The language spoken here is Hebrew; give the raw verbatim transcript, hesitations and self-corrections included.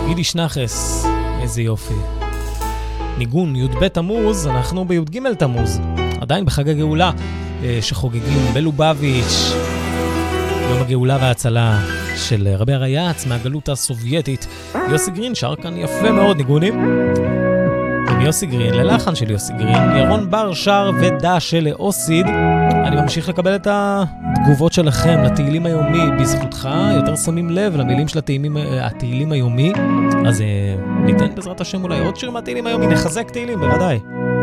יידיש נחס, איזה יופי. ניגון י"ב תמוז, אנחנו בי"ג תמוז, עדיין בחג הגאולה שחוגגים בלובביץ', יום הגאולה וההצלה של רבי הרייץ מהגלות הסובייטית. יוסי גרין שר כאן יפה מאוד ניגונים עם יוסי גרין, ללחן של יוסי גרין, ירון בר שר ודה של אוסיד. אני ממשיך לקבל את התגובות שלכם לתהילים היומי בזכותך, יותר שמים לב למילים של התהילים, התהילים היומי, אז ניתן בעזרת השם אולי עוד שיר מהתהילים היומי, נחזק תהילים בוודאי.